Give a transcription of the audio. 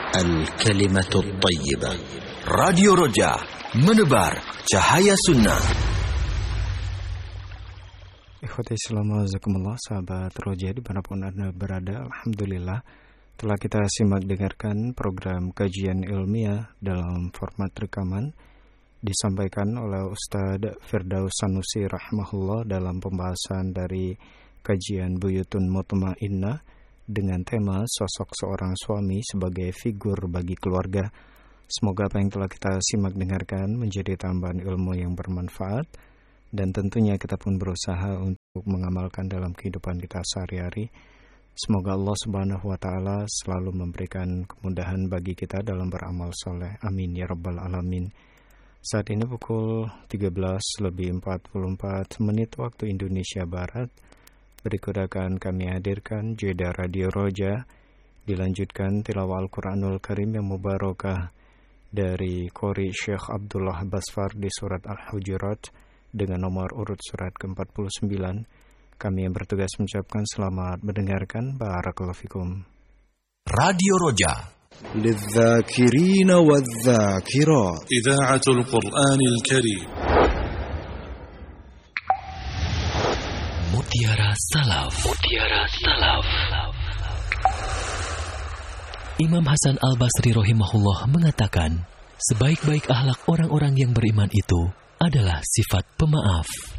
Al-Kalimatul Thayyibah. Radio Roja, menebar cahaya sunnah. Ikhwati Islam, jazakumullah, sahabat Roja dimanapun Anda berada. Alhamdulillah telah kita simak dengarkan program kajian ilmiah dalam format rekaman disampaikan oleh Ustadz Firdaus Sanusi rahimahullah dalam pembahasan dari kajian Buyutun Mutmainnah dengan tema sosok seorang suami sebagai figur bagi keluarga. Semoga apa yang telah kita simak dengarkan menjadi tambahan ilmu yang bermanfaat, dan tentunya kita pun berusaha untuk mengamalkan dalam kehidupan kita sehari-hari. Semoga Allah Subhanahu wa Ta'ala selalu memberikan kemudahan bagi kita dalam beramal soleh. Amin ya rabbal alamin. Saat ini pukul 13:44 waktu Indonesia Barat. Berikut akan kami hadirkan jeda Radio Roja, dilanjutkan tilawah Al-Quranul Karim yang mubarakah dari Qori Syekh Abdullah Basfar di surat Al-Hujurat dengan nomor urut surat ke-49. Kami yang bertugas mengucapkan selamat mendengarkan. Barakallahu fikum. Radio Roja للذاكرين والذاكرات إذاعة القرآن الكريم. Mutiara Salaf. Mutiara Salaf. Imam Hasan Al-Basri rahimahullah mengatakan, sebaik-baik akhlak orang-orang yang beriman itu adalah sifat pemaaf.